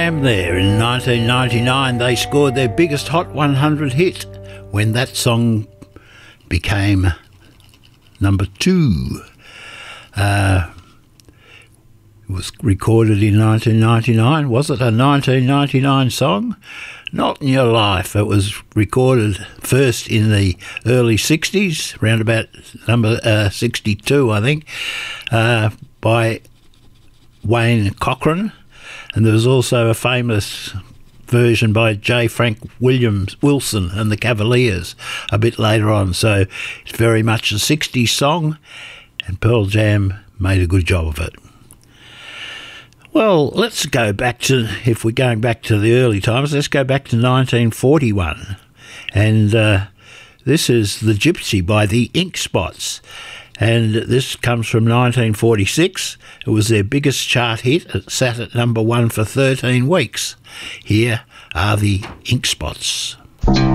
There in 1999 they scored their biggest Hot 100 hit when that song became number 2. It was recorded in 1999. Was it a 1999 song? Not in your life. It was recorded first in the early 60s, around about number 62, I think, by Wayne Cochran. And there was also a famous version by J. Frank Wilson and the Cavaliers a bit later on. So it's very much a 60s song, and Pearl Jam made a good job of it. Well, let's go back to, if we're going back to the early times, let's go back to 1941. And this is The Gypsy by the Ink Spots. And this comes from 1946. It was their biggest chart hit. It sat at number 1 for 13 weeks. Here are the Ink Spots.